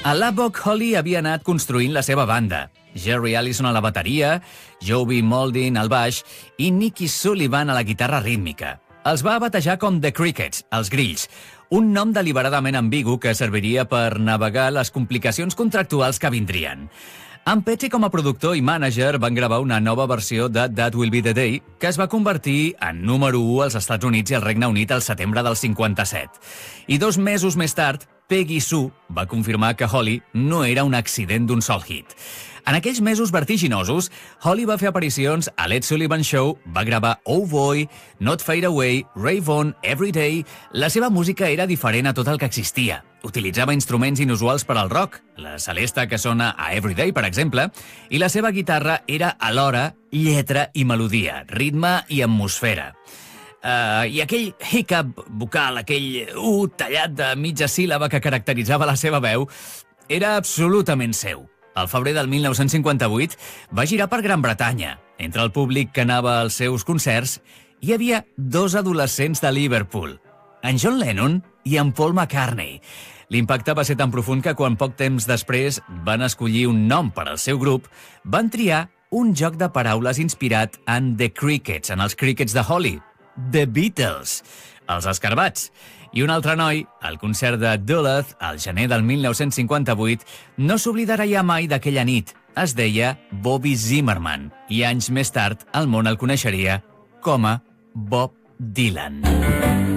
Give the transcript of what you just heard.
A Lubbock, Holly havia anat construint la seva banda. Jerry Allison a la bateria, Joby Mauldin al baix i Nicky Sullivan a la guitarra rítmica. Els va batejar com The Crickets, els grills, un nom deliberadament ambigu que serviria per navegar les complicacions contractuals que vindrien. En Petty, com a productor i mànager, van gravar una nova versió de That Will Be the Day, que es va convertir en número 1 als Estats Units i al Regne Unit al setembre del 57. I 2 mesos més tard, Peggy Sue va confirmar que Holly no era un accident d'un sol hit. En aquells mesos vertiginosos, Holly va fer aparicions a l'Ed Sullivan Show, va gravar Oh Boy, Not Fade Away, Rave On, Every Day... La seva música era diferent a tot el que existia. Utilitzava instruments inusuals per al rock, la celesta que sona a Every Day, per exemple, i la seva guitarra era alhora lletra i melodia, ritme i atmosfera. I aquell hiccup vocal, aquell tallat de mitja síl·laba que caracteritzava la seva veu, era absolutament seu. Al febrer del 1958 va girar per Gran Bretanya. Entre el públic que anava als seus concerts hi havia 2 adolescents de Liverpool, en John Lennon i en Paul McCartney. L'impacte va ser tan profund que quan poc temps després van escollir un nom per al seu grup, van triar un joc de paraules inspirat en The Crickets, en els Crickets de Holly, The Beatles, els escarbats. I un altre noi, al concert de Duluth, al gener del 1958, no s'oblidarà ja mai d'aquella nit. Es deia Bobby Zimmerman, i anys més tard el món el coneixeria com a Bob Dylan.